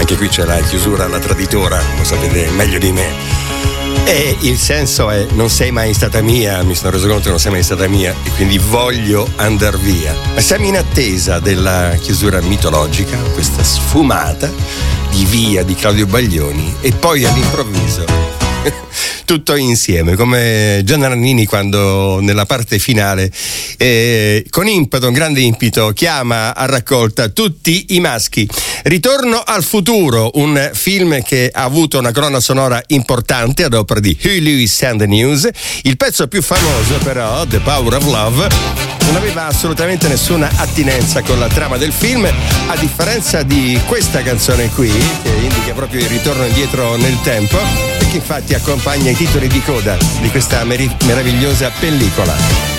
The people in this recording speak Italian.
anche qui c'è la chiusura alla traditora, lo sapete meglio di me. E il senso è: non sei mai stata mia, mi sono reso conto che non sei mai stata mia e quindi voglio andar via. Ma siamo in attesa della chiusura mitologica, questa sfumata di Via di Claudio Baglioni, e poi all'improvviso tutto insieme, come Gianna Nannini quando nella parte finale con impeto, un grande impito, chiama a raccolta tutti i maschi. Ritorno al futuro, un film che ha avuto una colonna sonora importante ad opera di Huey Lewis and the News. Il pezzo più famoso però, The Power of Love, non aveva assolutamente nessuna attinenza con la trama del film, a differenza di questa canzone qui, che indica proprio il ritorno indietro nel tempo e che infatti accompagna i titoli di coda di questa meravigliosa pellicola.